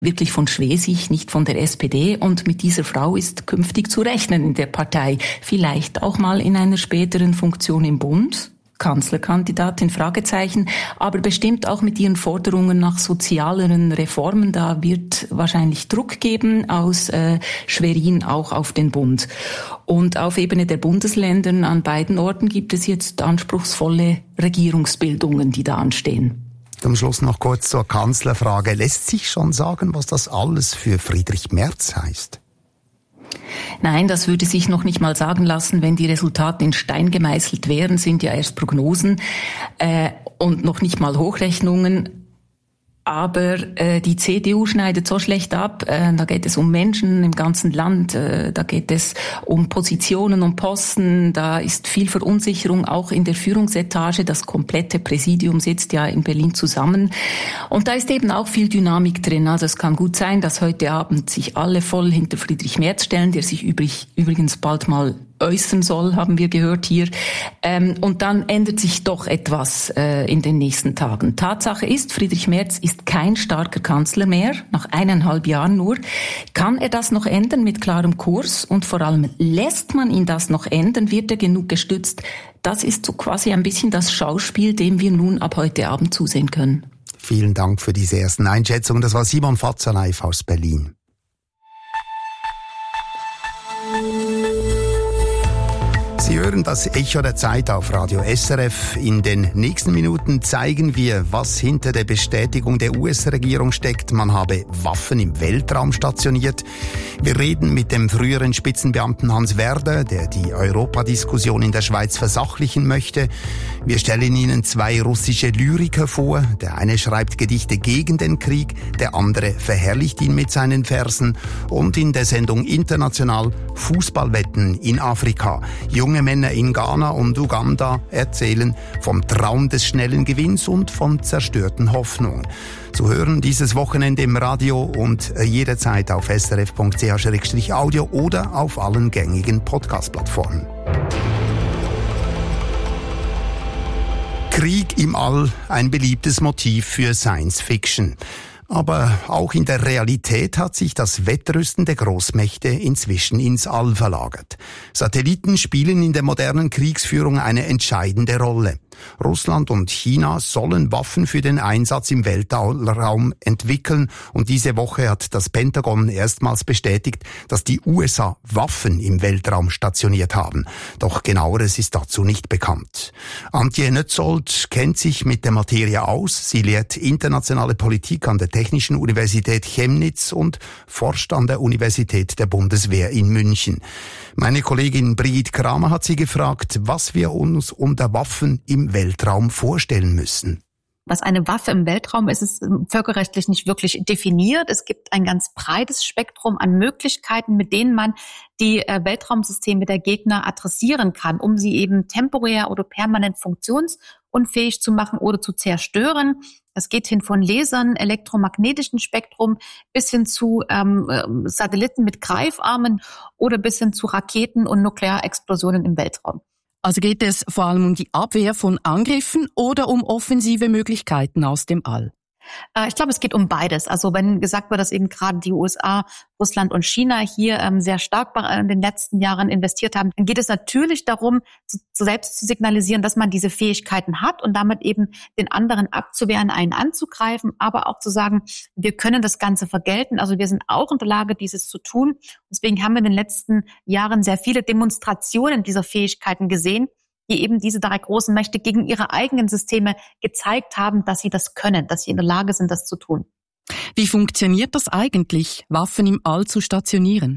wirklich von Schwesig, nicht von der SPD. Und mit dieser Frau ist künftig zu rechnen in der Partei. Vielleicht auch mal in einer späteren Funktion im Bund. Kanzlerkandidatin, Fragezeichen, aber bestimmt auch mit ihren Forderungen nach sozialeren Reformen. Da wird wahrscheinlich Druck geben aus Schwerin auch auf den Bund. Und auf Ebene der Bundesländer an beiden Orten gibt es jetzt anspruchsvolle Regierungsbildungen, die da anstehen. Zum Schluss noch kurz zur Kanzlerfrage. Lässt sich schon sagen, was das alles für Friedrich Merz heißt? Nein, das würde sich noch nicht mal sagen lassen, wenn die Resultate in Stein gemeißelt wären, sind ja erst Prognosen und noch nicht mal Hochrechnungen. Aber die CDU schneidet so schlecht ab, da geht es um Menschen im ganzen Land, da geht es um Positionen, um Posten, da ist viel Verunsicherung auch in der Führungsetage, das komplette Präsidium sitzt ja in Berlin zusammen und da ist eben auch viel Dynamik drin, also es kann gut sein, dass heute Abend sich alle voll hinter Friedrich Merz stellen, der sich übrigens bald mal äußern soll, haben wir gehört hier. Und dann ändert sich doch etwas in den nächsten Tagen. Tatsache ist, Friedrich Merz ist kein starker Kanzler mehr, nach 1,5 Jahren nur. Kann er das noch ändern mit klarem Kurs? Und vor allem, lässt man ihn das noch ändern? Wird er genug gestützt? Das ist so quasi ein bisschen das Schauspiel, dem wir nun ab heute Abend zusehen können. Vielen Dank für diese ersten Einschätzungen. Das war Simon Fatzer live aus Berlin. Sie hören das Echo der Zeit auf Radio SRF. In den nächsten Minuten zeigen wir, was hinter der Bestätigung der US-Regierung steckt. Man habe Waffen im Weltraum stationiert. Wir reden mit dem früheren Spitzenbeamten Hans Werder, der die Europadiskussion in der Schweiz versachlichen möchte. Wir stellen Ihnen 2 russische Lyriker vor. Der eine schreibt Gedichte gegen den Krieg, der andere verherrlicht ihn mit seinen Versen. Und in der Sendung International Fußballwetten in Afrika. Junge Männer in Ghana und Uganda erzählen vom Traum des schnellen Gewinns und von zerstörten Hoffnungen. Zu hören dieses Wochenende im Radio und jederzeit auf srf.ch/audio oder auf allen gängigen Podcast-Plattformen. Krieg im All, ein beliebtes Motiv für Science Fiction. Aber auch in der Realität hat sich das Wettrüsten der Großmächte inzwischen ins All verlagert. Satelliten spielen in der modernen Kriegsführung eine entscheidende Rolle. Russland und China sollen Waffen für den Einsatz im Weltraum entwickeln und diese Woche hat das Pentagon erstmals bestätigt, dass die USA Waffen im Weltraum stationiert haben. Doch genaueres ist dazu nicht bekannt. Antje Nötzold kennt sich mit der Materie aus. Sie lehrt internationale Politik an der Technischen Universität Chemnitz und forscht an der Universität der Bundeswehr in München. Meine Kollegin Brigitte Kramer hat sie gefragt, was wir uns unter Waffen im Weltraum vorstellen müssen. Was eine Waffe im Weltraum ist, ist völkerrechtlich nicht wirklich definiert. Es gibt ein ganz breites Spektrum an Möglichkeiten, mit denen man die Weltraumsysteme der Gegner adressieren kann, um sie eben temporär oder permanent funktionsunfähig zu machen oder zu zerstören. Es geht hin von Lasern, elektromagnetischen Spektrum bis hin zu Satelliten mit Greifarmen oder bis hin zu Raketen und Nuklearexplosionen im Weltraum. Also geht es vor allem um die Abwehr von Angriffen oder um offensive Möglichkeiten aus dem All? Ich glaube, es geht um beides. Also wenn gesagt wird, dass eben gerade die USA, Russland und China hier sehr stark in den letzten Jahren investiert haben, dann geht es natürlich darum, selbst zu signalisieren, dass man diese Fähigkeiten hat und damit eben den anderen abzuwehren, einen anzugreifen, aber auch zu sagen, wir können das Ganze vergelten. Also wir sind auch in der Lage, dieses zu tun. Deswegen haben wir in den letzten Jahren sehr viele Demonstrationen dieser Fähigkeiten gesehen, die eben diese 3 großen Mächte gegen ihre eigenen Systeme gezeigt haben, dass sie das können, dass sie in der Lage sind, das zu tun. Wie funktioniert das eigentlich, Waffen im All zu stationieren?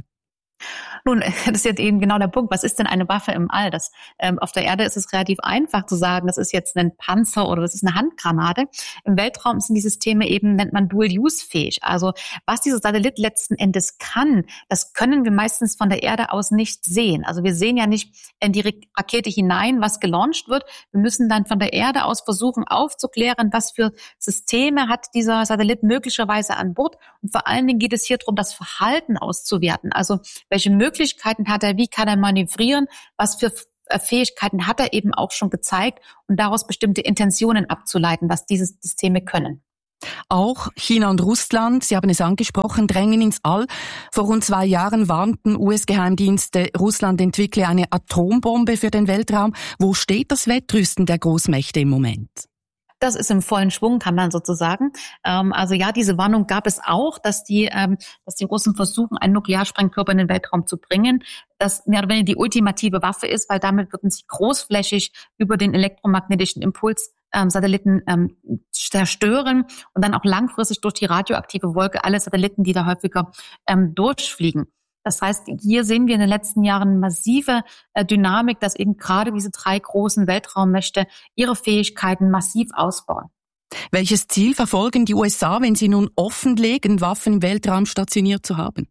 Nun, das ist jetzt eben genau der Punkt. Was ist denn eine Waffe im All? Auf der Erde ist es relativ einfach zu sagen, das ist jetzt ein Panzer oder das ist eine Handgranate. Im Weltraum sind die Systeme eben, nennt man Dual-Use-fähig. Also was dieser Satellit letzten Endes kann, das können wir meistens von der Erde aus nicht sehen. Also wir sehen ja nicht in die Rakete hinein, was gelauncht wird. Wir müssen dann von der Erde aus versuchen aufzuklären, was für Systeme hat dieser Satellit möglicherweise an Bord. Und vor allen Dingen geht es hier darum, das Verhalten auszuwerten. Also welche Möglichkeiten hat er, wie kann er manövrieren, was für Fähigkeiten hat er eben auch schon gezeigt und daraus bestimmte Intentionen abzuleiten, was diese Systeme können. Auch China und Russland, Sie haben es angesprochen, drängen ins All. Vor rund 2 Jahren warnten US-Geheimdienste, Russland entwickle eine Atombombe für den Weltraum. Wo steht das Wettrüsten der Großmächte im Moment? Das ist im vollen Schwung, kann man sozusagen. Also ja, diese Warnung gab es auch, dass die Russen versuchen, einen Nuklearsprengkörper in den Weltraum zu bringen, das mehr oder weniger die ultimative Waffe ist, weil damit würden sie großflächig über den elektromagnetischen Impuls Satelliten zerstören und dann auch langfristig durch die radioaktive Wolke alle Satelliten, die da häufiger durchfliegen. Das heißt, hier sehen wir in den letzten Jahren massive Dynamik, dass eben gerade diese 3 großen Weltraummächte ihre Fähigkeiten massiv ausbauen. Welches Ziel verfolgen die USA, wenn sie nun offenlegen, Waffen im Weltraum stationiert zu haben?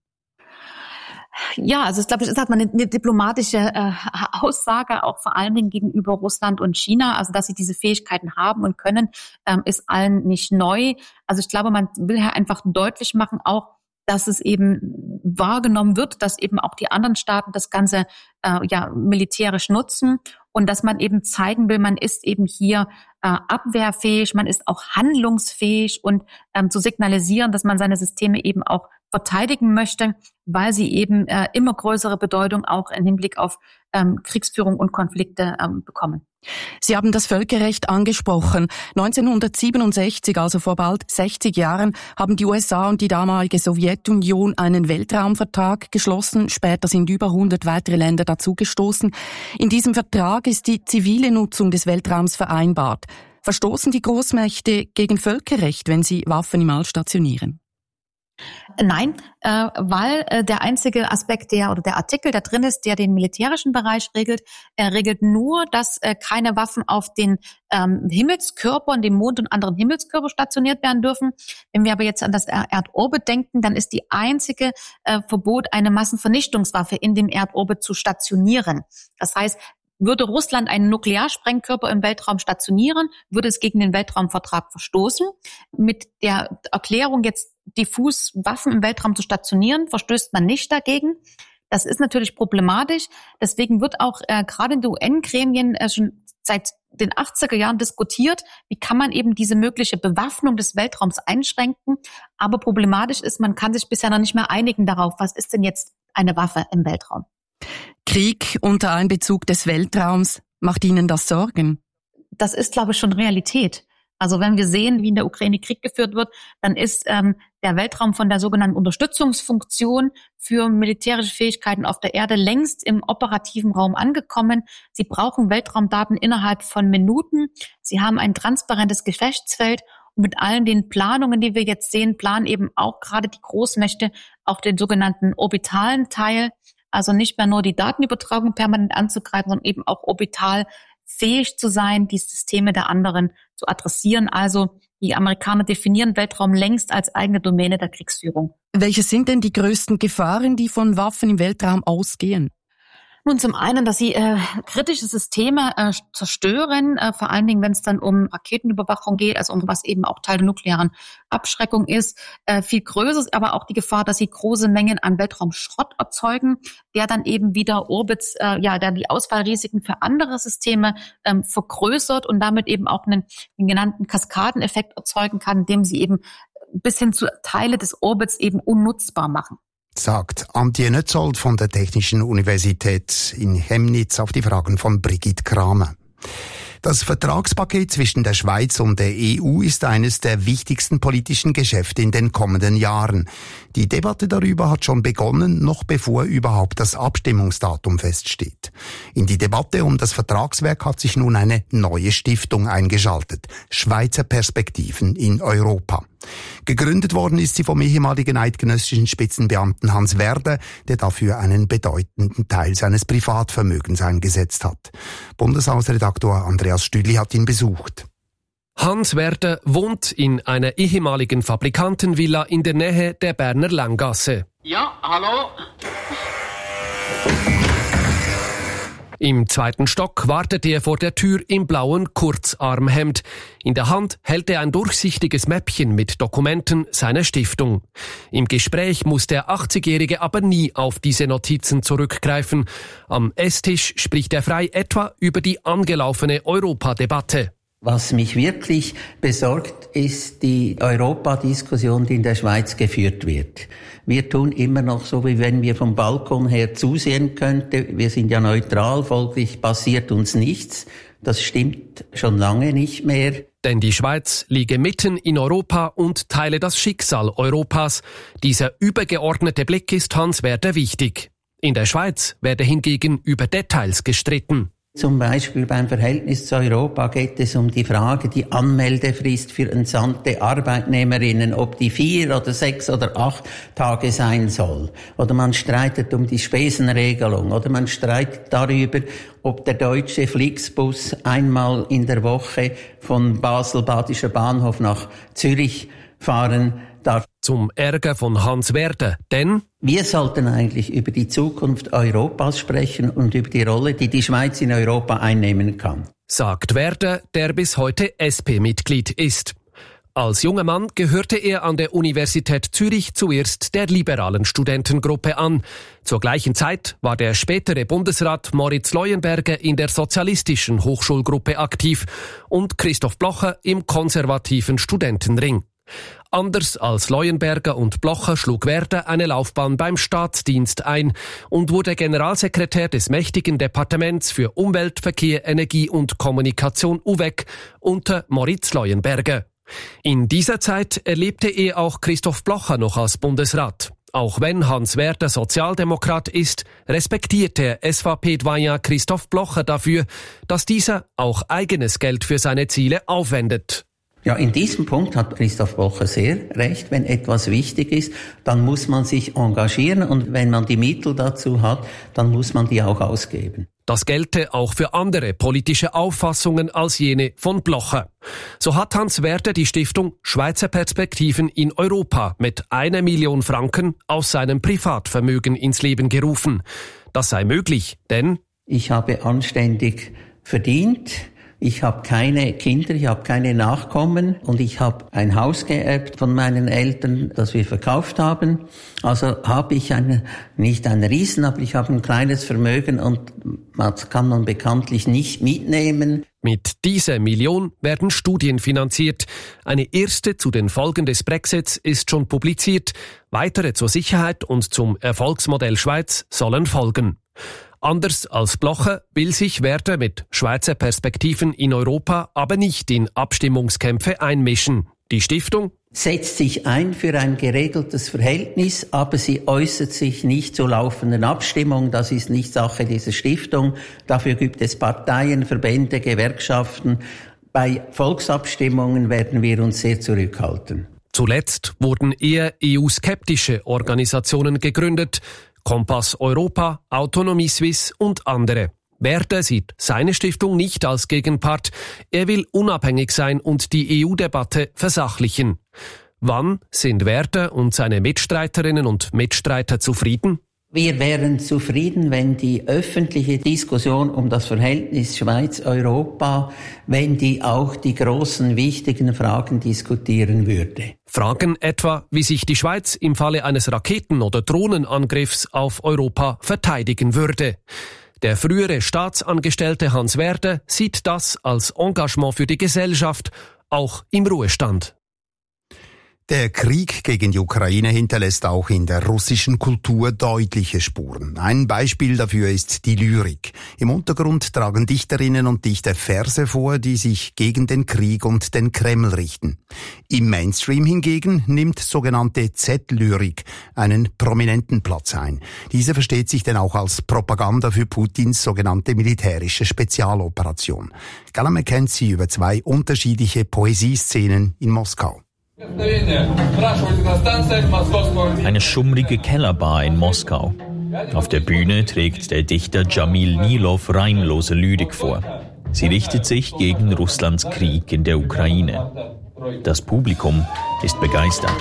Ja, also ich glaube, das ist halt mal eine diplomatische Aussage, auch vor allen Dingen gegenüber Russland und China. Also dass sie diese Fähigkeiten haben und können, ist allen nicht neu. Also ich glaube, man will ja einfach deutlich machen, auch dass es eben wahrgenommen wird, dass eben auch die anderen Staaten das Ganze militärisch nutzen und dass man eben zeigen will, man ist eben hier abwehrfähig, man ist auch handlungsfähig und zu signalisieren, dass man seine Systeme eben auch verteidigen möchte, weil sie eben immer größere Bedeutung auch im Hinblick auf Kriegsführung und Konflikte bekommen. Sie haben das Völkerrecht angesprochen. 1967, also vor bald 60 Jahren, haben die USA und die damalige Sowjetunion einen Weltraumvertrag geschlossen. Später sind über 100 weitere Länder dazugestoßen. In diesem Vertrag ist die zivile Nutzung des Weltraums vereinbart. Verstoßen die Großmächte gegen Völkerrecht, wenn sie Waffen im All stationieren? Nein, weil der einzige Aspekt der Artikel da drin ist, der den militärischen Bereich regelt, regelt nur, dass keine Waffen auf den Himmelskörpern, dem Mond und anderen Himmelskörper stationiert werden dürfen. Wenn wir aber jetzt an das Erdorbit denken, dann ist die einzige Verbot, eine Massenvernichtungswaffe in dem Erdorbit zu stationieren. Das heißt, würde Russland einen Nuklearsprengkörper im Weltraum stationieren, würde es gegen den Weltraumvertrag verstoßen. Mit der Erklärung, jetzt diffus Waffen im Weltraum zu stationieren, verstößt man nicht dagegen. Das ist natürlich problematisch. Deswegen wird auch gerade in den UN-Gremien schon seit den 80er Jahren diskutiert, wie kann man eben diese mögliche Bewaffnung des Weltraums einschränken. Aber problematisch ist, man kann sich bisher noch nicht mehr einigen darauf, was ist denn jetzt eine Waffe im Weltraum. Krieg unter Einbezug des Weltraums, macht Ihnen das Sorgen? Das ist, glaube ich, schon Realität. Also wenn wir sehen, wie in der Ukraine Krieg geführt wird, dann ist der Weltraum von der sogenannten Unterstützungsfunktion für militärische Fähigkeiten auf der Erde längst im operativen Raum angekommen. Sie brauchen Weltraumdaten innerhalb von Minuten. Sie haben ein transparentes Gefechtsfeld. Und mit allen den Planungen, die wir jetzt sehen, planen eben auch gerade die Großmächte auf den sogenannten orbitalen Teil. Also nicht mehr nur die Datenübertragung permanent anzugreifen, sondern eben auch orbital fähig zu sein, die Systeme der anderen zu adressieren. Also die Amerikaner definieren Weltraum längst als eigene Domäne der Kriegsführung. Welche sind denn die größten Gefahren, die von Waffen im Weltraum ausgehen? Nun, zum einen, dass sie kritische Systeme zerstören, vor allen Dingen, wenn es dann um Raketenüberwachung geht, also um was eben auch Teil der nuklearen Abschreckung ist. Viel größer ist aber auch die Gefahr, dass sie große Mengen an Weltraumschrott erzeugen, der dann eben wieder Orbits, der die Ausfallrisiken für andere Systeme vergrößert und damit eben auch den genannten Kaskadeneffekt erzeugen kann, indem sie eben bis hin zu Teile des Orbits eben unnutzbar machen. Sagt Antje Nötzold von der Technischen Universität in Chemnitz auf die Fragen von Brigitte Kramer. Das Vertragspaket zwischen der Schweiz und der EU ist eines der wichtigsten politischen Geschäfte in den kommenden Jahren. Die Debatte darüber hat schon begonnen, noch bevor überhaupt das Abstimmungsdatum feststeht. In die Debatte um das Vertragswerk hat sich nun eine neue Stiftung eingeschaltet. Schweizer Perspektiven in Europa. Gegründet worden ist sie vom ehemaligen eidgenössischen Spitzenbeamten Hans Werder, der dafür einen bedeutenden Teil seines Privatvermögens eingesetzt hat. Bundeshausredaktor Andreas Stüdli hat ihn besucht. Hans Werder wohnt in einer ehemaligen Fabrikantenvilla in der Nähe der Berner Langgasse. Ja, hallo? Im 2. Stock wartet er vor der Tür im blauen Kurzarmhemd. In der Hand hält er ein durchsichtiges Mäppchen mit Dokumenten seiner Stiftung. Im Gespräch muss der 80-Jährige aber nie auf diese Notizen zurückgreifen. Am Esstisch spricht er frei etwa über die angelaufene Europadebatte. Was mich wirklich besorgt, ist die Europadiskussion, die in der Schweiz geführt wird. Wir tun immer noch so, wie wenn wir vom Balkon her zusehen könnten. Wir sind ja neutral, folglich passiert uns nichts. Das stimmt schon lange nicht mehr. Denn die Schweiz liege mitten in Europa und teile das Schicksal Europas. Dieser übergeordnete Blick ist Hans Werder wichtig. In der Schweiz werde hingegen über Details gestritten. Zum Beispiel beim Verhältnis zu Europa geht es um die Frage, die Anmeldefrist für entsandte Arbeitnehmerinnen, ob die 4 oder 6 oder 8 Tage sein soll. Oder man streitet um die Spesenregelung. Oder man streitet darüber, ob der deutsche Flixbus einmal in der Woche von Basel-Badischer Bahnhof nach Zürich fahren darf. Zum Ärger von Hans Werder, denn wir sollten eigentlich über die Zukunft Europas sprechen und über die Rolle, die die Schweiz in Europa einnehmen kann. Sagt Werder, der bis heute SP-Mitglied ist. Als junger Mann gehörte er an der Universität Zürich zuerst der liberalen Studentengruppe an. Zur gleichen Zeit war der spätere Bundesrat Moritz Leuenberger in der sozialistischen Hochschulgruppe aktiv und Christoph Blocher im konservativen Studentenring. Anders als Leuenberger und Blocher schlug Werder eine Laufbahn beim Staatsdienst ein und wurde Generalsekretär des mächtigen Departements für Umwelt, Verkehr, Energie und Kommunikation UVEC unter Moritz Leuenberger. In dieser Zeit erlebte er auch Christoph Blocher noch als Bundesrat. Auch wenn Hans Werder Sozialdemokrat ist, respektiert der SVP-Doyen Christoph Blocher dafür, dass dieser auch eigenes Geld für seine Ziele aufwendet. Ja, in diesem Punkt hat Christoph Blocher sehr recht. Wenn etwas wichtig ist, dann muss man sich engagieren und wenn man die Mittel dazu hat, dann muss man die auch ausgeben. Das gelte auch für andere politische Auffassungen als jene von Blocher. So hat Hans Werder die Stiftung Schweizer Perspektiven in Europa mit 1 Million Franken aus seinem Privatvermögen ins Leben gerufen. Das sei möglich, denn ich habe anständig verdient. Ich habe keine Kinder, ich habe keine Nachkommen und ich habe ein Haus geerbt von meinen Eltern, das wir verkauft haben. Also habe ich nicht ein Riesen, aber ich habe ein kleines Vermögen und das kann man bekanntlich nicht mitnehmen. Mit dieser Million werden Studien finanziert. Eine erste zu den Folgen des Brexits ist schon publiziert. Weitere zur Sicherheit und zum Erfolgsmodell Schweiz sollen folgen. Anders als Blocher will sich Werder mit Schweizer Perspektiven in Europa aber nicht in Abstimmungskämpfe einmischen. Die Stiftung setzt sich ein für ein geregeltes Verhältnis, aber sie äußert sich nicht zu laufenden Abstimmungen. Das ist nicht Sache dieser Stiftung. Dafür gibt es Parteien, Verbände, Gewerkschaften. Bei Volksabstimmungen werden wir uns sehr zurückhalten. Zuletzt wurden eher EU-skeptische Organisationen gegründet. Kompass Europa, Autonomie Suisse und andere. Werder sieht seine Stiftung nicht als Gegenpart. Er will unabhängig sein und die EU-Debatte versachlichen. Wann sind Werder und seine Mitstreiterinnen und Mitstreiter zufrieden? Wir wären zufrieden, wenn die öffentliche Diskussion um das Verhältnis Schweiz-Europa, wenn die auch die großen, wichtigen Fragen diskutieren würde. Fragen etwa, wie sich die Schweiz im Falle eines Raketen- oder Drohnenangriffs auf Europa verteidigen würde. Der frühere Staatsangestellte Hans Werder sieht das als Engagement für die Gesellschaft, auch im Ruhestand. Der Krieg gegen die Ukraine hinterlässt auch in der russischen Kultur deutliche Spuren. Ein Beispiel dafür ist die Lyrik. Im Untergrund tragen Dichterinnen und Dichter Verse vor, die sich gegen den Krieg und den Kreml richten. Im Mainstream hingegen nimmt sogenannte Z-Lyrik einen prominenten Platz ein. Diese versteht sich denn auch als Propaganda für Putins sogenannte militärische Spezialoperation. Gala kennt sie über 2 unterschiedliche Poesieszenen in Moskau. Eine schummrige Kellerbar in Moskau. Auf der Bühne trägt der Dichter Jamil Nilov reimlose Lyrik vor. Sie richtet sich gegen Russlands Krieg in der Ukraine. Das Publikum ist begeistert.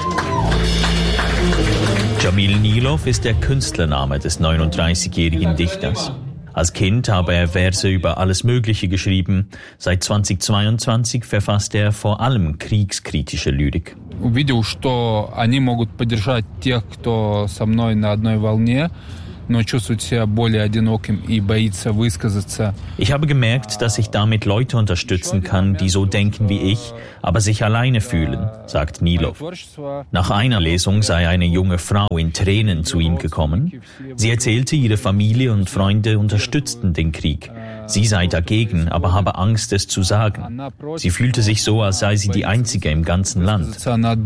Jamil Nilov ist der Künstlername des 39-jährigen Dichters. Als Kind habe er Verse über alles Mögliche geschrieben. Seit 2022 verfasst er vor allem kriegskritische Lyrik. Увидел, что они могут поддержать тех, кто со мной на одной волне, Ich habe gemerkt, dass ich damit Leute unterstützen kann, die so denken wie ich, aber sich alleine fühlen, sagt Nilov. Nach einer Lesung sei eine junge Frau in Tränen zu ihm gekommen. Sie erzählte, ihre Familie und Freunde unterstützten den Krieg. Sie sei dagegen, aber habe Angst, es zu sagen. Sie fühlte sich so, als sei sie die Einzige im ganzen Land.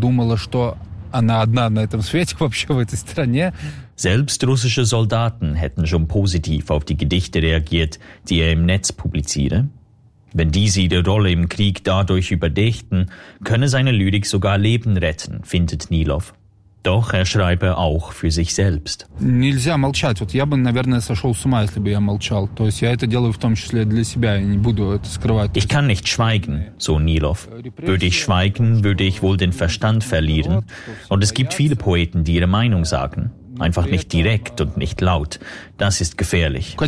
Selbst russische Soldaten hätten schon positiv auf die Gedichte reagiert, die er im Netz publiziere. Wenn diese ihre Rolle im Krieg dadurch überdächten, könne seine Lyrik sogar Leben retten, findet Nilov. Doch er schreibe auch für sich selbst. Ich kann nicht schweigen, so Nilov. Würde ich schweigen, würde ich wohl den Verstand verlieren. Und es gibt viele Poeten, die ihre Meinung sagen. Einfach nicht direkt und nicht laut. Das ist gefährlich.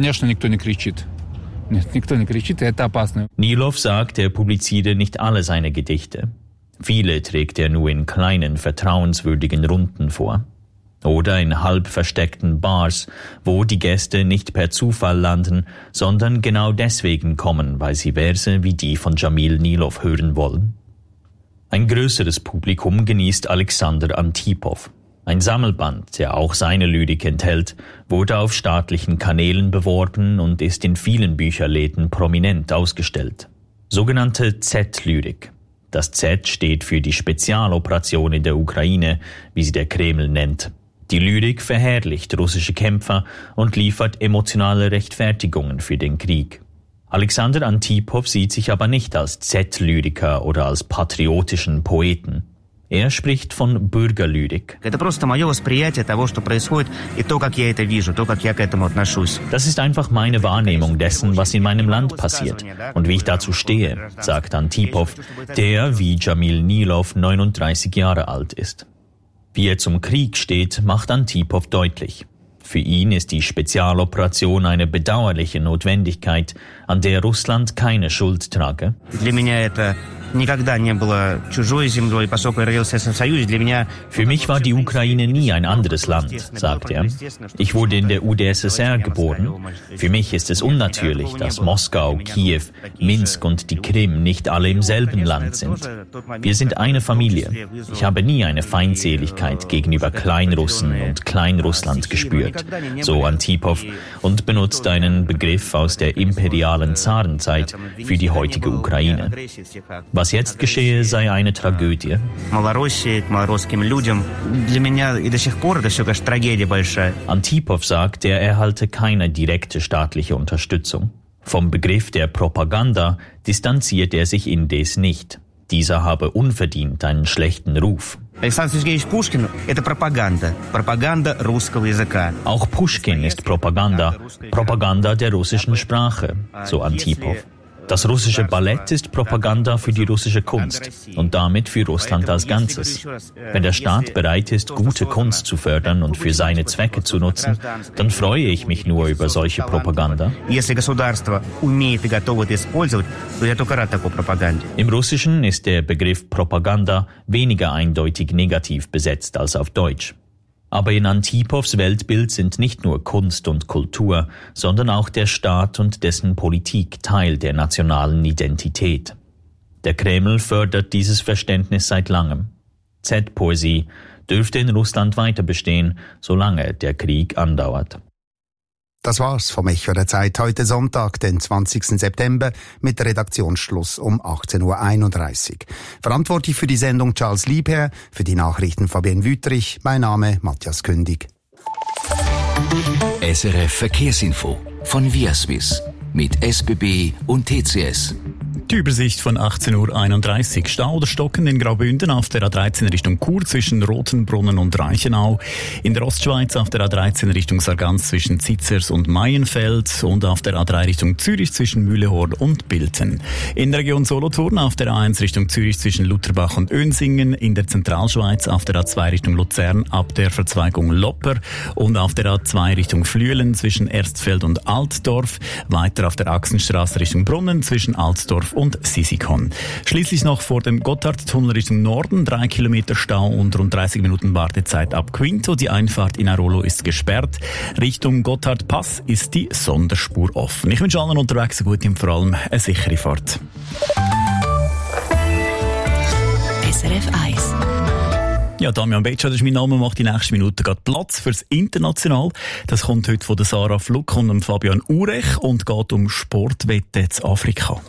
Nilov sagt, er publiziere nicht alle seine Gedichte. Viele trägt er nur in kleinen, vertrauenswürdigen Runden vor. Oder in halb versteckten Bars, wo die Gäste nicht per Zufall landen, sondern genau deswegen kommen, weil sie Verse wie die von Jamil Nilov hören wollen. Ein größeres Publikum genießt Alexander Antipov. Ein Sammelband, der auch seine Lyrik enthält, wurde auf staatlichen Kanälen beworben und ist in vielen Bücherläden prominent ausgestellt. Sogenannte Z-Lyrik. Das Z steht für die Spezialoperation in der Ukraine, wie sie der Kreml nennt. Die Lyrik verherrlicht russische Kämpfer und liefert emotionale Rechtfertigungen für den Krieg. Alexander Antipov sieht sich aber nicht als Z-Lyriker oder als patriotischen Poeten. Er spricht von Bürgerlyrik. Das ist einfach meine Wahrnehmung dessen, was in meinem Land passiert und wie ich dazu stehe, sagt Antipov, der wie Jamil Nilov 39 Jahre alt ist. Wie er zum Krieg steht, macht Antipov deutlich. Für ihn ist die Spezialoperation eine bedauerliche Notwendigkeit, an der Russland keine Schuld trage. Für mich war die Ukraine nie ein anderes Land, sagt er. Ich wurde in der UdSSR geboren. Für mich ist es unnatürlich, dass Moskau, Kiew, Minsk und die Krim nicht alle im selben Land sind. Wir sind eine Familie. Ich habe nie eine Feindseligkeit gegenüber Kleinrussen und Kleinrussland gespürt, so Antipov, und benutzt einen Begriff aus der imperialen Zarenzeit für die heutige Ukraine. Was jetzt geschehe, sei eine Tragödie. Antipov sagt, er erhalte keine direkte staatliche Unterstützung. Vom Begriff der Propaganda distanziert er sich indes nicht. Dieser habe unverdient einen schlechten Ruf. Auch Puschkin ist Propaganda, Propaganda der russischen Sprache, so Antipov. Das russische Ballett ist Propaganda für die russische Kunst und damit für Russland als Ganzes. Wenn der Staat bereit ist, gute Kunst zu fördern und für seine Zwecke zu nutzen, dann freue ich mich nur über solche Propaganda. Im Russischen ist der Begriff Propaganda weniger eindeutig negativ besetzt als auf Deutsch. Aber in Antipovs Weltbild sind nicht nur Kunst und Kultur, sondern auch der Staat und dessen Politik Teil der nationalen Identität. Der Kreml fördert dieses Verständnis seit langem. Z-Poesie dürfte in Russland weiter bestehen, solange der Krieg andauert. Das war's vom Echo der Zeit heute Sonntag, den 20. September, mit Redaktionsschluss um 18.31 Uhr. Verantwortlich für die Sendung Charles Liebherr, für die Nachrichten Fabienne Wüthrich, mein Name Matthias Kündig. SRF Verkehrsinfo von Viaswiss mit SBB und TCS. Die Übersicht von 18.31 Uhr. Stau oder Stocken in Graubünden auf der A13 Richtung Chur zwischen Rotenbrunnen und Reichenau. In der Ostschweiz auf der A13 Richtung Sargans zwischen Zitzers und Maienfeld und auf der A3 Richtung Zürich zwischen Mühlehorn und Bilten. In der Region Solothurn auf der A1 Richtung Zürich zwischen Lutherbach und Önsingen. In der Zentralschweiz auf der A2 Richtung Luzern ab der Verzweigung Lopper und auf der A2 Richtung Flüelen zwischen Erstfeld und Altdorf. Weiter auf der Achsenstraße Richtung Brunnen zwischen Altdorf Düsseldorf und Sisikon. Schließlich noch vor dem Gotthardtunnel Richtung Norden, 3 Kilometer Stau und rund 30 Minuten Wartezeit ab Quinto. Die Einfahrt in Airolo ist gesperrt. Richtung Gotthardpass ist die Sonderspur offen. Ich wünsche allen unterwegs eine gute und vor allem eine sichere Fahrt. SRF 1. Ja, Damian Betscha, das ist mein Name, macht die nächsten Minuten gerade Platz fürs International. Das kommt heute von der Sarah Fluck und dem Fabian Urech und geht um Sportwetten in Afrika.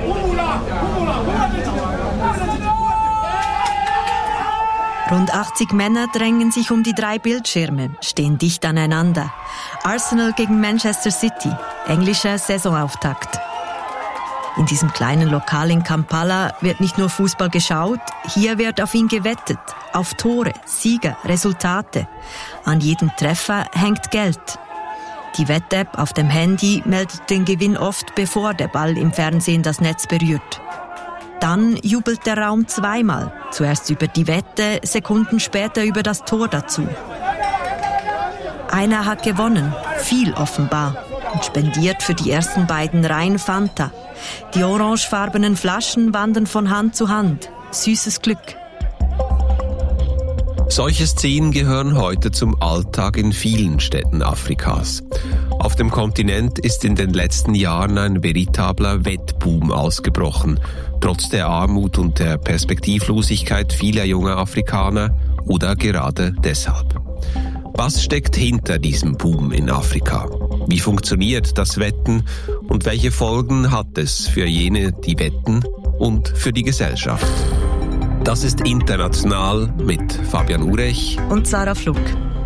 Rund 80 Männer drängen sich um die 3 Bildschirme, stehen dicht aneinander. Arsenal gegen Manchester City, englischer Saisonauftakt. In diesem kleinen Lokal in Kampala wird nicht nur Fußball geschaut, hier wird auf ihn gewettet. Auf Tore, Sieger, Resultate. An jedem Treffer hängt Geld. Die Wett-App auf dem Handy meldet den Gewinn oft, bevor der Ball im Fernsehen das Netz berührt. Dann jubelt der Raum 2-mal. Zuerst über die Wette, Sekunden später über das Tor dazu. Einer hat gewonnen, viel offenbar, und spendiert für die ersten beiden Reihen Fanta. Die orangefarbenen Flaschen wandern von Hand zu Hand. Süßes Glück. Solche Szenen gehören heute zum Alltag in vielen Städten Afrikas. Auf dem Kontinent ist in den letzten Jahren ein veritabler Wettboom ausgebrochen, trotz der Armut und der Perspektivlosigkeit vieler junger Afrikaner oder gerade deshalb. Was steckt hinter diesem Boom in Afrika? Wie funktioniert das Wetten und welche Folgen hat es für jene, die wetten und für die Gesellschaft? Das ist International mit Fabian Urech und Sarah Fluck.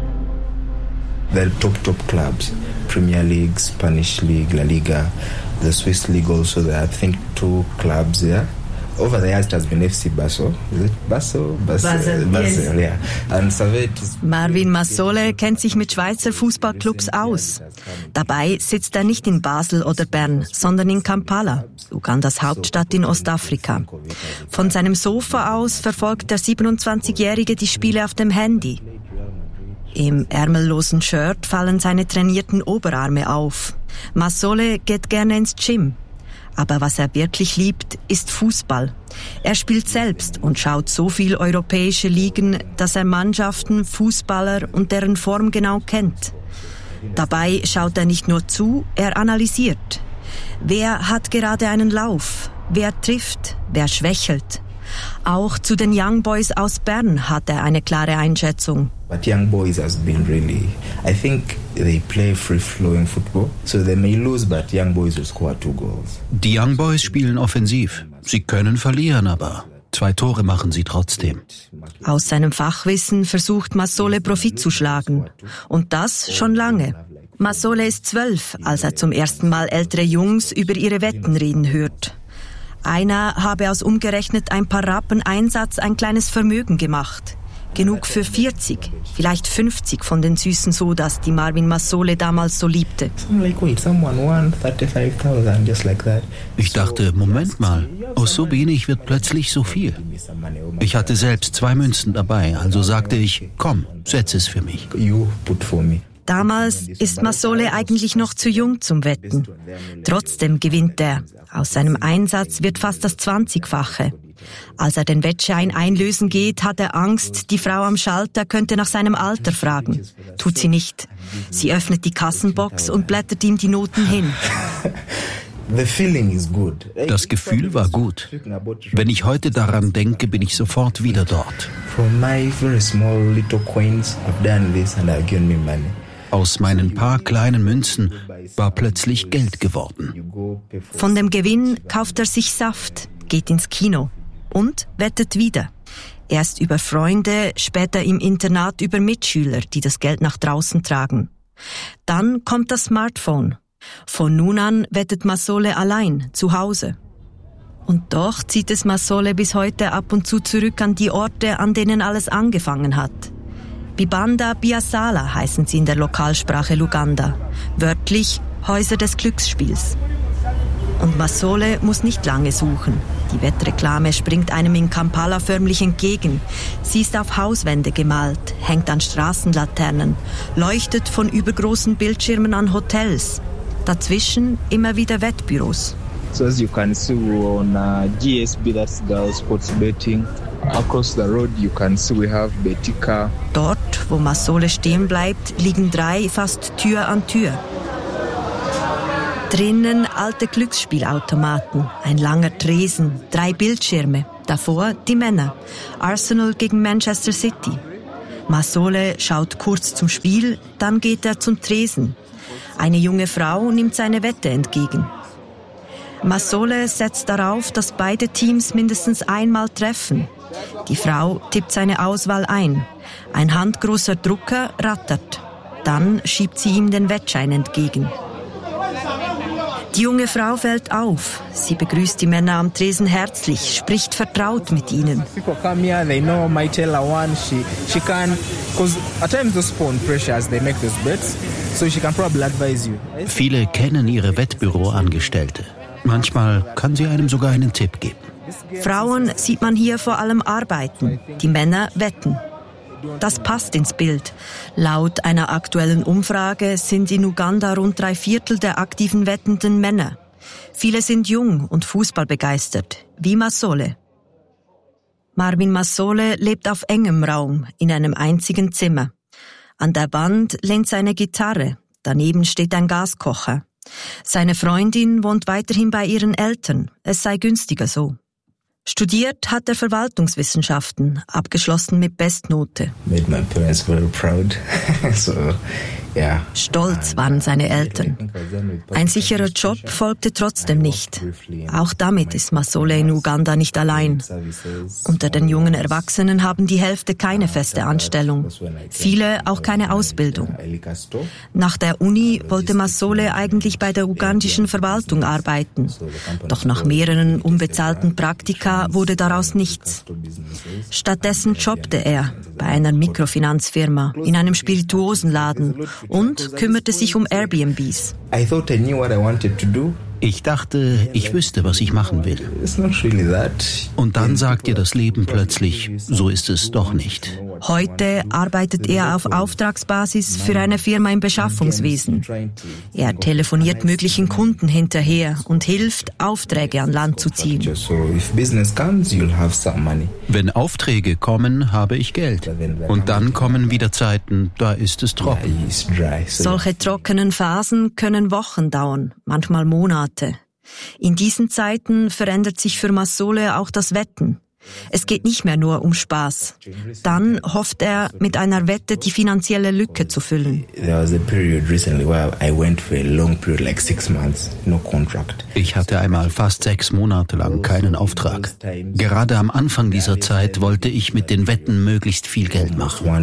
The top clubs, Premier League, Spanish League, La Liga, the Swiss League also, there are, I think, 2 clubs there. Over the years it has been FC Basel. Is it Basel? Basel, yes. Yeah. And Marvin Massole kennt sich mit Schweizer Fußballclubs aus. Dabei sitzt er nicht in Basel oder Bern, sondern in Kampala, Ugandas Hauptstadt in Ostafrika. Von seinem Sofa aus verfolgt der 27-Jährige die Spiele auf dem Handy. Im ärmellosen Shirt fallen seine trainierten Oberarme auf. Massole geht gerne ins Gym. Aber was er wirklich liebt, ist Fußball. Er spielt selbst und schaut so viel europäische Ligen, dass er Mannschaften, Fußballer und deren Form genau kennt. Dabei schaut er nicht nur zu, er analysiert. Wer hat gerade einen Lauf? Wer trifft? Wer schwächelt? Auch zu den Young Boys aus Bern hat er eine klare Einschätzung. But Young Boys has been really, I think they play free-flowing football. So they may lose, but Young Boys will score 2 goals. Die Young Boys spielen offensiv. Sie können verlieren, aber 2 Tore machen sie trotzdem. Aus seinem Fachwissen versucht Massole Profit zu schlagen. Und das schon lange. Massole ist 12, als er zum ersten Mal ältere Jungs über ihre Wetten reden hört. Einer habe aus umgerechnet ein paar Rappen Einsatz ein kleines Vermögen gemacht. Genug für 40, vielleicht 50 von den süßen Sodas, die Marvin Massole damals so liebte. Ich dachte, Moment mal, aus so wenig wird plötzlich so viel. Ich hatte selbst 2 Münzen dabei, also sagte ich, komm, setz es für mich. Damals ist Massole eigentlich noch zu jung zum Wetten. Trotzdem gewinnt er. Aus seinem Einsatz wird fast das 20-fache. Als er den Wettschein einlösen geht, hat er Angst, die Frau am Schalter könnte nach seinem Alter fragen. Tut sie nicht. Sie öffnet die Kassenbox und blättert ihm die Noten hin. Das Gefühl war gut. Wenn ich heute daran denke, bin ich sofort wieder dort. Aus meinen paar kleinen Münzen war plötzlich Geld geworden. Von dem Gewinn kauft er sich Saft, geht ins Kino und wettet wieder. Erst über Freunde, später im Internat über Mitschüler, die das Geld nach draußen tragen. Dann kommt das Smartphone. Von nun an wettet Massole allein, zu Hause. Und doch zieht es Massole bis heute ab und zu zurück an die Orte, an denen alles angefangen hat. Bibanda Biasala heißen sie in der Lokalsprache Luganda, wörtlich Häuser des Glücksspiels. Und Massole muss nicht lange suchen. Die Wettreklame springt einem in Kampala förmlich entgegen. Sie ist auf Hauswände gemalt, hängt an Straßenlaternen, leuchtet von übergroßen Bildschirmen an Hotels. Dazwischen immer wieder Wettbüros. So as you can see on GSB, that's Girl Sports Betting. Across the road you can see we have Betika. Dort, wo Masole stehen bleibt, liegen 3 fast Tür an Tür. Drinnen alte Glücksspielautomaten, ein langer Tresen, 3 Bildschirme. Davor die Männer. Arsenal gegen Manchester City. Masole schaut kurz zum Spiel, dann geht er zum Tresen. Eine junge Frau nimmt seine Wette entgegen. Masole setzt darauf, dass beide Teams mindestens einmal treffen. Die Frau tippt seine Auswahl ein. Ein handgroßer Drucker rattert. Dann schiebt sie ihm den Wettschein entgegen. Die junge Frau fällt auf. Sie begrüßt die Männer am Tresen herzlich, spricht vertraut mit ihnen. Viele kennen ihre Wettbüroangestellte. Manchmal kann sie einem sogar einen Tipp geben. Frauen sieht man hier vor allem arbeiten, die Männer wetten. Das passt ins Bild. Laut einer aktuellen Umfrage sind in Uganda rund 3/4 der aktiven Wettenden Männer. Viele sind jung und fußballbegeistert, wie Masole. Marvin Masole lebt auf engem Raum, in einem einzigen Zimmer. An der Wand lehnt seine Gitarre, daneben steht ein Gaskocher. Seine Freundin wohnt weiterhin bei ihren Eltern, es sei günstiger so. Studiert hat er Verwaltungswissenschaften, abgeschlossen mit Bestnote. Made my parents very proud. Stolz waren seine Eltern. Ein sicherer Job folgte trotzdem nicht. Auch damit ist Masole in Uganda nicht allein. Unter den jungen Erwachsenen haben die Hälfte keine feste Anstellung. Viele auch keine Ausbildung. Nach der Uni wollte Masole eigentlich bei der ugandischen Verwaltung arbeiten. Doch nach mehreren unbezahlten Praktika wurde daraus nichts. Stattdessen jobbte er bei einer Mikrofinanzfirma, in einem Spirituosenladen und kümmerte sich um Airbnbs. Ich dachte, ich wüsste, was ich machen will. Und dann sagt dir das Leben plötzlich, so ist es doch nicht. Heute arbeitet er auf Auftragsbasis für eine Firma im Beschaffungswesen. Er telefoniert möglichen Kunden hinterher und hilft, Aufträge an Land zu ziehen. Wenn Aufträge kommen, habe ich Geld. Und dann kommen wieder Zeiten, da ist es trocken. Solche trockenen Phasen können Wochen dauern, manchmal Monate. In diesen Zeiten verändert sich für Masole auch das Wetten. Es geht nicht mehr nur um Spaß. Dann hofft er, mit einer Wette die finanzielle Lücke zu füllen. Ich hatte einmal fast 6 Monate lang keinen Auftrag. Gerade am Anfang dieser Zeit wollte ich mit den Wetten möglichst viel Geld machen.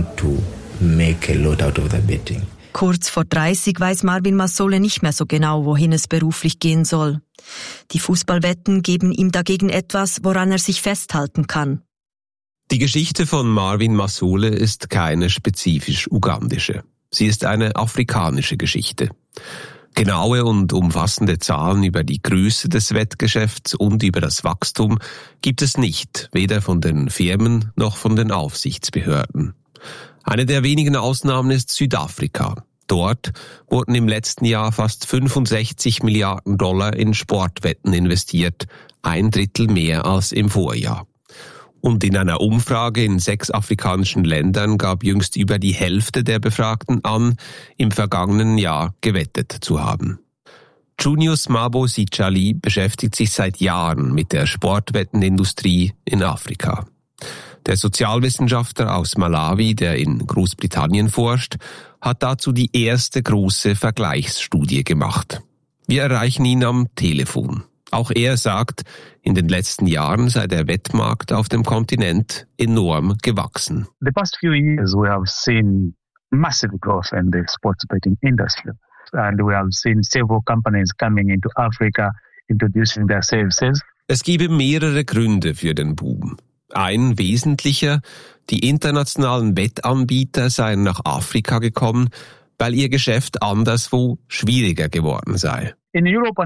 Kurz vor 30 weiß Marvin Masole nicht mehr so genau, wohin es beruflich gehen soll. Die Fußballwetten geben ihm dagegen etwas, woran er sich festhalten kann. Die Geschichte von Marvin Masole ist keine spezifisch ugandische. Sie ist eine afrikanische Geschichte. Genaue und umfassende Zahlen über die Größe des Wettgeschäfts und über das Wachstum gibt es nicht, weder von den Firmen noch von den Aufsichtsbehörden. Eine der wenigen Ausnahmen ist Südafrika. Dort wurden im letzten Jahr fast 65 Milliarden Dollar in Sportwetten investiert, 1/3 mehr als im Vorjahr. Und in einer Umfrage in 6 afrikanischen Ländern gab jüngst über die Hälfte der Befragten an, im vergangenen Jahr gewettet zu haben. Junius Mabo Sichali beschäftigt sich seit Jahren mit der Sportwettenindustrie in Afrika. Der Sozialwissenschaftler aus Malawi, der in Großbritannien forscht, hat dazu die erste große Vergleichsstudie gemacht. Wir erreichen ihn am Telefon. Auch er sagt, in den letzten Jahren sei der Wettmarkt auf dem Kontinent enorm gewachsen. The past few years we have seen massive growth in the sports betting industry. And we have seen several companies coming into Africa, introducing their services. Es gebe mehrere Gründe für den Boom. Ein wesentlicher, die internationalen Wettanbieter seien nach Afrika gekommen, weil ihr Geschäft anderswo schwieriger geworden sei. In Europa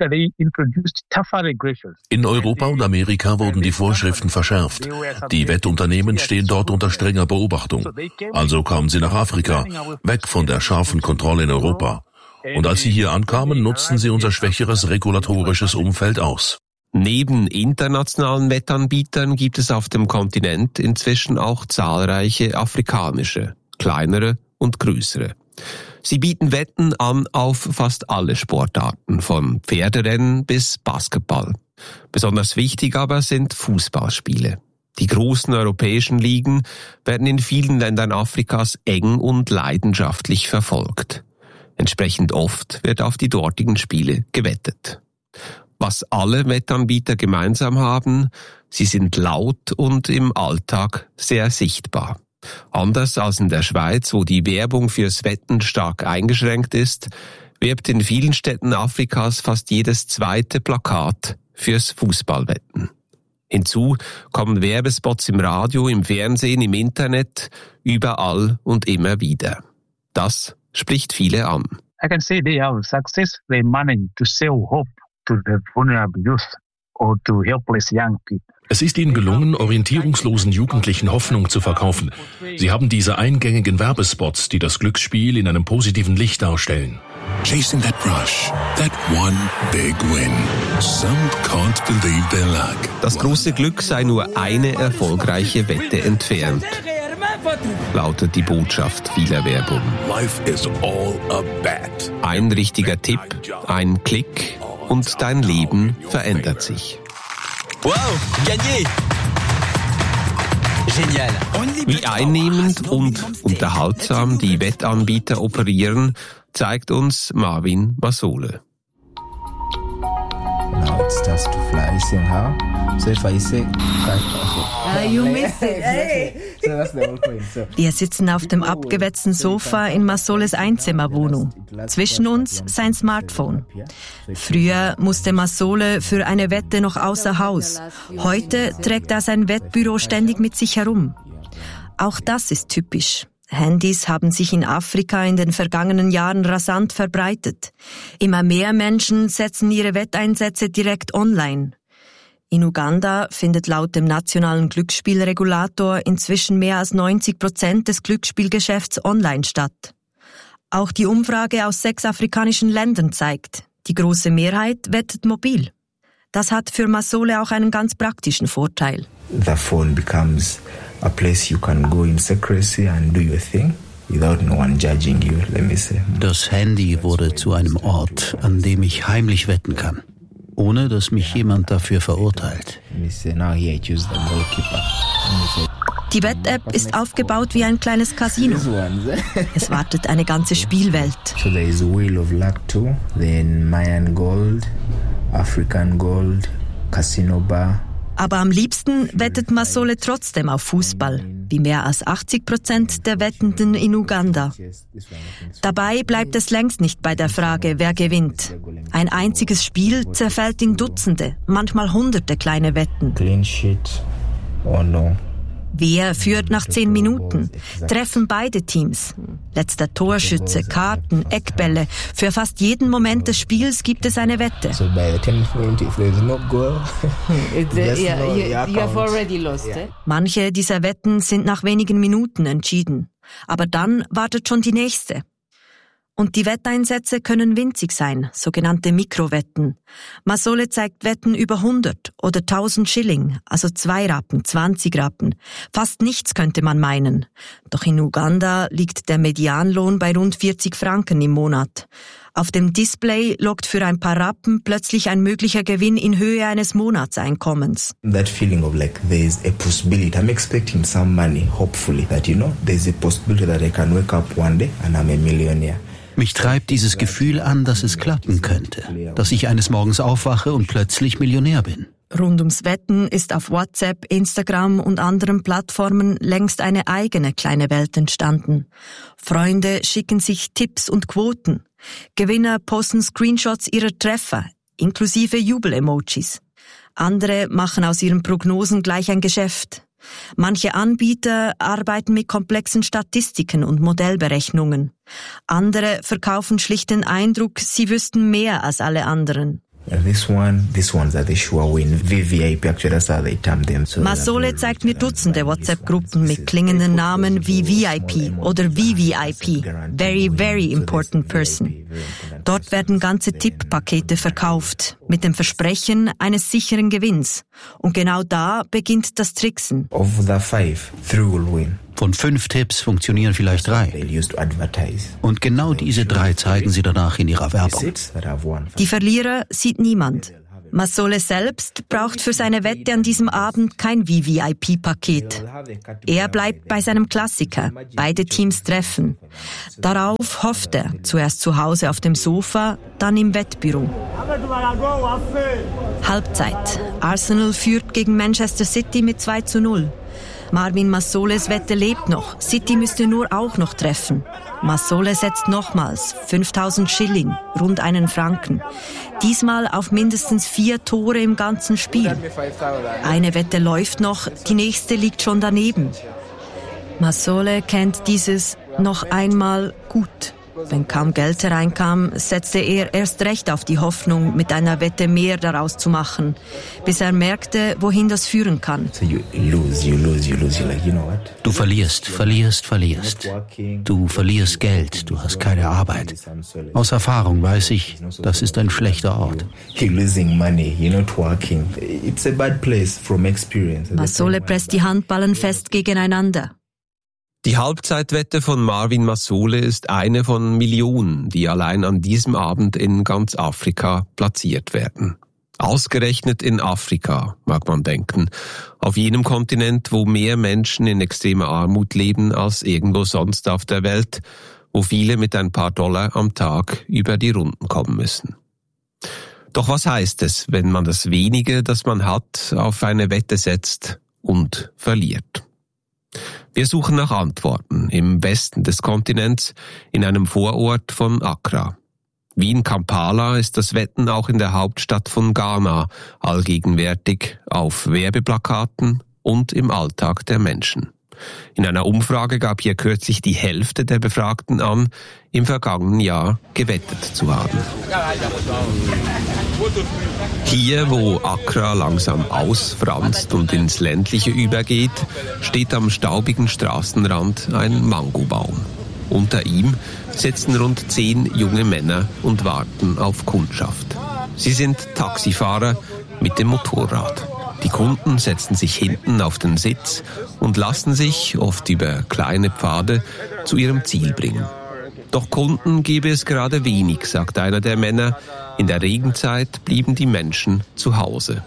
und Amerika wurden die Vorschriften verschärft. Die Wettunternehmen stehen dort unter strenger Beobachtung. Also kamen sie nach Afrika, weg von der scharfen Kontrolle in Europa. Und als sie hier ankamen, nutzten sie unser schwächeres regulatorisches Umfeld aus. Neben internationalen Wettanbietern gibt es auf dem Kontinent inzwischen auch zahlreiche afrikanische, kleinere und größere. Sie bieten Wetten an auf fast alle Sportarten, von Pferderennen bis Basketball. Besonders wichtig aber sind Fußballspiele. Die großen europäischen Ligen werden in vielen Ländern Afrikas eng und leidenschaftlich verfolgt. Entsprechend oft wird auf die dortigen Spiele gewettet. Was alle Wettanbieter gemeinsam haben, sie sind laut und im Alltag sehr sichtbar. Anders als in der Schweiz, wo die Werbung fürs Wetten stark eingeschränkt ist, wirbt in vielen Städten Afrikas fast jedes zweite Plakat fürs Fußballwetten. Hinzu kommen Werbespots im Radio, im Fernsehen, im Internet, überall und immer wieder. Das spricht viele an. I can say they have successfully managed to sell hope to the vulnerable youth or to helpless young people. Es ist ihnen gelungen, orientierungslosen Jugendlichen Hoffnung zu verkaufen. Sie haben diese eingängigen Werbespots, die das Glücksspiel in einem positiven Licht darstellen. Chasing that rush, that one big win. Some can't believe their luck. Das große Glück sei nur eine erfolgreiche Wette entfernt, lautet die Botschaft vieler Werbung. Life is all a bet. Ein richtiger Tipp, ein Klick und dein Leben verändert sich. Wow, gagné! Genial. Wie einnehmend und unterhaltsam die Wettanbieter operieren, zeigt uns Marvin Masole. Now it starts to fly. You see how? So if I say, you missed it. Hey. So that's the whole point. So Wir sitzen auf dem abgewetzten Sofa in Masoles Einzimmerwohnung. Zwischen uns sein Smartphone. Früher musste Masole für eine Wette noch außer Haus. Heute trägt er sein Wettbüro ständig mit sich herum. Auch das ist typisch. Handys haben sich in Afrika in den vergangenen Jahren rasant verbreitet. Immer mehr Menschen setzen ihre Wetteinsätze direkt online. In Uganda findet laut dem nationalen Glücksspielregulator inzwischen mehr als 90% des Glücksspielgeschäfts online statt. Auch die Umfrage aus 6 afrikanischen Ländern zeigt, die große Mehrheit wettet mobil. Das hat für Masole auch einen ganz praktischen Vorteil. the phone becomes a place you can go in secrecy and do your thing without no one judging you, let me say. Das Handy wurde zu einem Ort, an dem ich heimlich wetten kann, ohne dass mich jemand dafür verurteilt. Die Wett-App ist aufgebaut wie ein kleines Casino. Es wartet eine ganze Spielwelt. So there is a Wheel of Luck too, then Mayan Gold, African Gold, Casino Bar. Aber am liebsten wettet Masole trotzdem auf Fußball, wie mehr als 80% der Wettenden in Uganda. Dabei bleibt es längst nicht bei der Frage, wer gewinnt. Ein einziges Spiel zerfällt in Dutzende, manchmal Hunderte kleine Wetten. Clean sheet, oh no. Wer führt nach 10 Minuten? Treffen beide Teams. Letzter Torschütze, Karten, Eckbälle. Für fast jeden Moment des Spiels gibt es eine Wette. So by the 10th minute, if there's no goal, you have already lost. Manche dieser Wetten sind nach wenigen Minuten entschieden. Aber dann wartet schon die nächste. Und die Wetteinsätze können winzig sein, sogenannte Mikrowetten. Masole zeigt Wetten über 100 oder 1000 Schilling, also 2 Rappen, 20 Rappen. Fast nichts könnte man meinen. Doch in Uganda liegt der Medianlohn bei rund 40 Franken im Monat. Auf dem Display lockt für ein paar Rappen plötzlich ein möglicher Gewinn in Höhe eines Monatseinkommens. That feeling of like there's a possibility. I'm expecting some money, hopefully, that there's a possibility that I can wake up one day and I'm a millionaire. Mich treibt dieses Gefühl an, dass es klappen könnte, dass ich eines Morgens aufwache und plötzlich Millionär bin. Rund ums Wetten ist auf WhatsApp, Instagram und anderen Plattformen längst eine eigene kleine Welt entstanden. Freunde schicken sich Tipps und Quoten. Gewinner posten Screenshots ihrer Treffer, inklusive Jubel-Emojis. Andere machen aus ihren Prognosen gleich ein Geschäft. Manche Anbieter arbeiten mit komplexen Statistiken und Modellberechnungen. Andere verkaufen schlicht den Eindruck, sie wüssten mehr als alle anderen. Masole zeigt mir Dutzende WhatsApp-Gruppen mit klingenden Namen wie VIP oder VVIP, Very, Very Important Person. Dort werden ganze Tipppakete verkauft, mit dem Versprechen eines sicheren Gewinns. Und genau da beginnt das Tricksen. Von 5 Tipps funktionieren vielleicht 3. Und genau diese 3 zeigen sie danach in ihrer Werbung. Die Verlierer sieht niemand. Masole selbst braucht für seine Wette an diesem Abend kein VVIP-Paket. Er bleibt bei seinem Klassiker, beide Teams treffen. Darauf hofft er, zuerst zu Hause auf dem Sofa, dann im Wettbüro. Halbzeit. Arsenal führt gegen Manchester City mit 2:0. Marvin Masoles Wette lebt noch. City müsste nur auch noch treffen. Masole setzt nochmals 5.000 Schilling, rund einen Franken. Diesmal auf mindestens 4 Tore im ganzen Spiel. Eine Wette läuft noch, die nächste liegt schon daneben. Masole kennt dieses noch einmal gut. Wenn kaum Geld hereinkam, setzte er erst recht auf die Hoffnung, mit einer Wette mehr daraus zu machen, bis er merkte, wohin das führen kann. Du verlierst. Du verlierst Geld, du hast keine Arbeit. Aus Erfahrung weiß ich, das ist ein schlechter Ort. Masole presst die Handballen fest gegeneinander. Die Halbzeitwette von Marvin Masole ist eine von Millionen, die allein an diesem Abend in ganz Afrika platziert werden. Ausgerechnet in Afrika, mag man denken, auf jenem Kontinent, wo mehr Menschen in extremer Armut leben als irgendwo sonst auf der Welt, wo viele mit ein paar Dollar am Tag über die Runden kommen müssen. Doch was heißt es, wenn man das Wenige, das man hat, auf eine Wette setzt und verliert? Wir suchen nach Antworten im Westen des Kontinents, in einem Vorort von Accra. Wie in Kampala ist das Wetten auch in der Hauptstadt von Ghana allgegenwärtig auf Werbeplakaten und im Alltag der Menschen. In einer Umfrage gab hier kürzlich die Hälfte der Befragten an, im vergangenen Jahr gewettet zu haben. Hier, wo Accra langsam ausfranst und ins Ländliche übergeht, steht am staubigen Straßenrand ein Mangobaum. Unter ihm sitzen rund 10 junge Männer und warten auf Kundschaft. Sie sind Taxifahrer mit dem Motorrad. Die Kunden setzen sich hinten auf den Sitz und lassen sich, oft über kleine Pfade, zu ihrem Ziel bringen. Doch Kunden gebe es gerade wenig, sagt einer der Männer. In der Regenzeit blieben die Menschen zu Hause.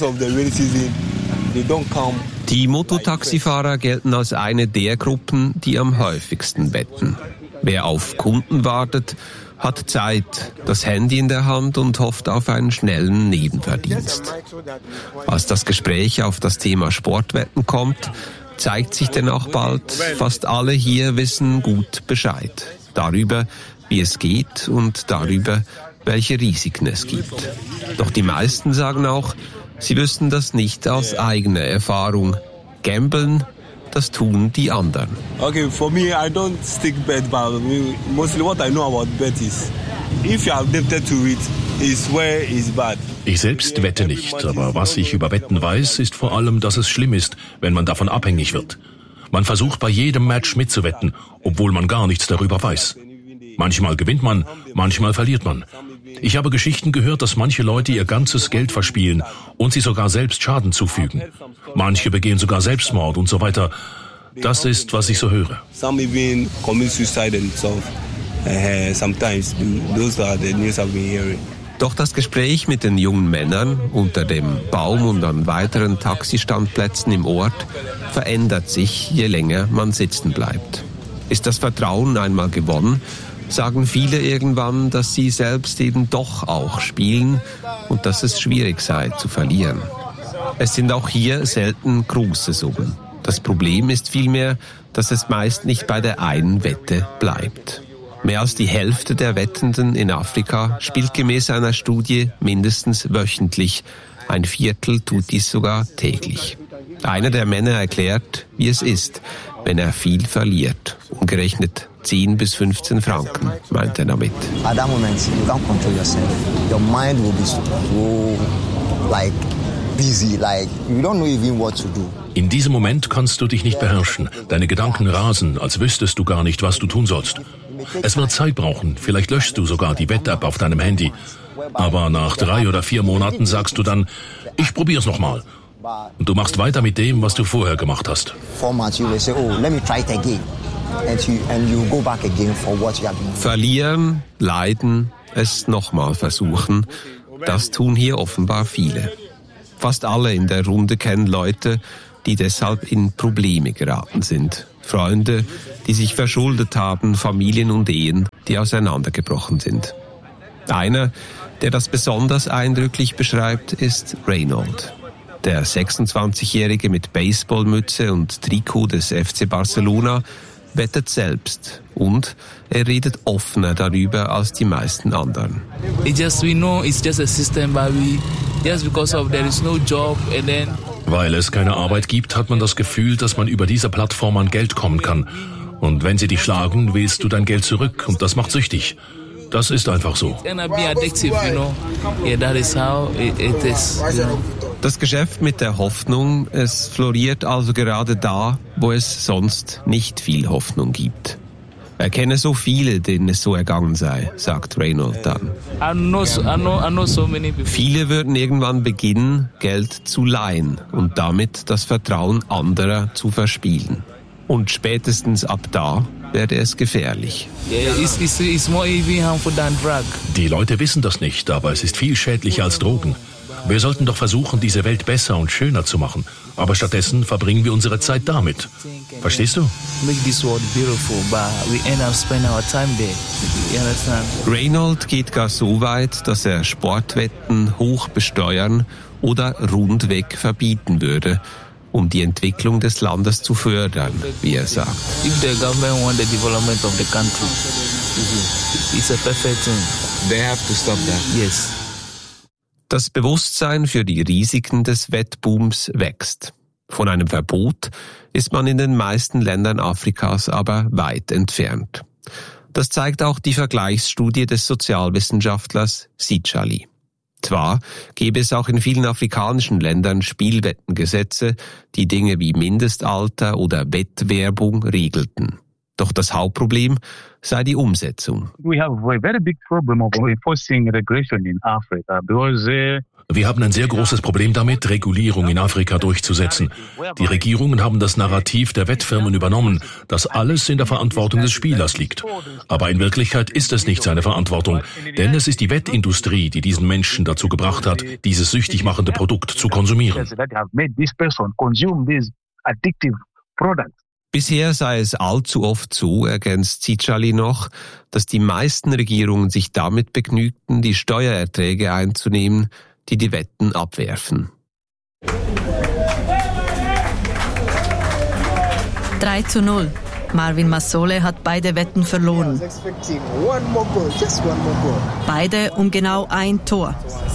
Die Mototaxifahrer gelten als eine der Gruppen, die am häufigsten wetten. Wer auf Kunden wartet, hat Zeit, das Handy in der Hand und hofft auf einen schnellen Nebenverdienst. Als das Gespräch auf das Thema Sportwetten kommt, zeigt sich denn auch bald, fast alle hier wissen gut Bescheid. Darüber, wie es geht und darüber, welche Risiken es gibt. Doch die meisten sagen auch, sie wüssten das nicht aus eigener Erfahrung. Gamblen, das tun die anderen. Okay, for me, I don't stick bet, but mostly what I know about bet is, if you are addicted to it, is where it's bad. Ich selbst wette nicht, aber was ich über Wetten weiß, ist vor allem, dass es schlimm ist, wenn man davon abhängig wird. Man versucht bei jedem Match mitzuwetten, obwohl man gar nichts darüber weiß. Manchmal gewinnt man, manchmal verliert man. Ich habe Geschichten gehört, dass manche Leute ihr ganzes Geld verspielen und sie sogar selbst Schaden zufügen. Manche begehen sogar Selbstmord und so weiter. Das ist, was ich so höre. Some even commit suicide themselves. Sometimes those are the news I've been hearing. Doch das Gespräch mit den jungen Männern unter dem Baum und an weiteren Taxistandplätzen im Ort verändert sich, je länger man sitzen bleibt. Ist das Vertrauen einmal gewonnen, sagen viele irgendwann, dass sie selbst eben doch auch spielen und dass es schwierig sei zu verlieren. Es sind auch hier selten große Summen. Das Problem ist vielmehr, dass es meist nicht bei der einen Wette bleibt. Mehr als die Hälfte der Wettenden in Afrika spielt gemäß einer Studie mindestens wöchentlich. Ein Viertel tut dies sogar täglich. Einer der Männer erklärt, wie es ist, wenn er viel verliert Umgerechnet 10 bis 15 Franken, meint er damit. At that moment, you can't control yourself. Your mind will be so busy, you don't know even what to do. In diesem Moment kannst du dich nicht beherrschen. Deine Gedanken rasen, als wüsstest du gar nicht, was du tun sollst. Es wird Zeit brauchen, vielleicht löschst du sogar die Wett-App auf deinem Handy. Aber nach 3 oder 4 Monaten sagst du dann, ich probier's nochmal. Und du machst weiter mit dem, was du vorher gemacht hast. Verlieren, leiden, es nochmal versuchen, das tun hier offenbar viele. Fast alle in der Runde kennen Leute, die deshalb in Probleme geraten sind. Freunde, die sich verschuldet haben, Familien und Ehen, die auseinandergebrochen sind. Einer, der das besonders eindrücklich beschreibt, ist Reynold. Der 26-Jährige mit Baseballmütze und Trikot des FC Barcelona wettet selbst und er redet offener darüber als die meisten anderen. Weil es keine Arbeit gibt, hat man das Gefühl, dass man über diese Plattform an Geld kommen kann. Und wenn sie dich schlagen, willst du dein Geld zurück und das macht süchtig. Das ist einfach so. Das Geschäft mit der Hoffnung, es floriert also gerade da, wo es sonst nicht viel Hoffnung gibt. Er kenne so viele, denen es so ergangen sei, sagt Reynold dann. Viele würden irgendwann beginnen, Geld zu leihen und damit das Vertrauen anderer zu verspielen. Und spätestens ab da werde es gefährlich. Die Leute wissen das nicht, aber es ist viel schädlicher als Drogen. Wir sollten doch versuchen, diese Welt besser und schöner zu machen. Aber stattdessen verbringen wir unsere Zeit damit. Verstehst du? Reynold geht gar so weit, dass er Sportwetten hoch besteuern oder rundweg verbieten würde, um die Entwicklung des Landes zu fördern, wie er sagt. If the government want the development of the country, it's a perfect thing. They have to stop that. Yes. Das Bewusstsein für die Risiken des Wettbooms wächst. Von einem Verbot ist man in den meisten Ländern Afrikas aber weit entfernt. Das zeigt auch die Vergleichsstudie des Sozialwissenschaftlers Sitschali. Zwar gäbe es auch in vielen afrikanischen Ländern Spielwettengesetze, die Dinge wie Mindestalter oder Wettwerbung regelten. Doch das Hauptproblem sei die Umsetzung. We have a very big problem of enforcing regulation in Africa because wir haben ein sehr großes Problem damit, Regulierung in Afrika durchzusetzen. Die Regierungen haben das Narrativ der Wettfirmen übernommen, dass alles in der Verantwortung des Spielers liegt. Aber in Wirklichkeit ist es nicht seine Verantwortung, denn es ist die Wettindustrie, die diesen Menschen dazu gebracht hat, dieses süchtig machende Produkt zu konsumieren. Bisher sei es allzu oft so, ergänzt Sitschali noch, dass die meisten Regierungen sich damit begnügten, die Steuererträge einzunehmen, die die Wetten abwerfen. 3:0. Marvin Masole hat beide Wetten verloren. Beide um genau ein Tor.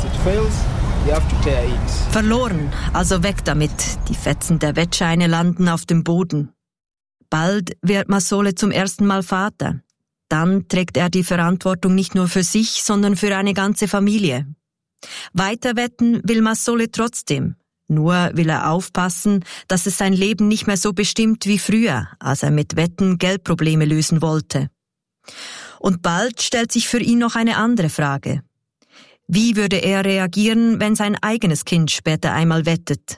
Verloren, also weg damit. Die Fetzen der Wettscheine landen auf dem Boden. Bald wird Masole zum ersten Mal Vater. Dann trägt er die Verantwortung nicht nur für sich, sondern für eine ganze Familie. Weiter wetten will Masole trotzdem. Nur will er aufpassen, dass es sein Leben nicht mehr so bestimmt wie früher, als er mit Wetten Geldprobleme lösen wollte. Und bald stellt sich für ihn noch eine andere Frage. Wie würde er reagieren, wenn sein eigenes Kind später einmal wettet?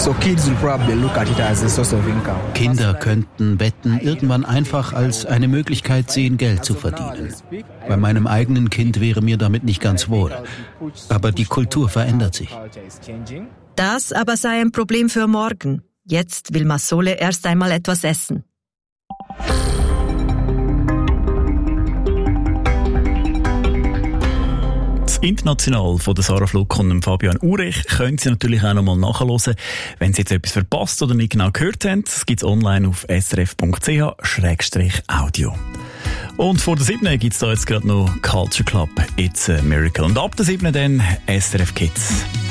Kinder könnten Wetten irgendwann einfach als eine Möglichkeit sehen, Geld zu verdienen. Bei meinem eigenen Kind wäre mir damit nicht ganz wohl. Aber die Kultur verändert sich. Das aber sei ein Problem für morgen. Jetzt will Masole erst einmal etwas essen. International von der Sarah Fluck und dem Fabian Urech können Sie natürlich auch noch mal nachhören, wenn Sie jetzt etwas verpasst oder nicht genau gehört haben. Das gibt es online auf srf.ch/audio. Und vor der 7. gibt es da jetzt gerade noch Culture Club It's a Miracle. Und ab der 7. dann SRF Kids.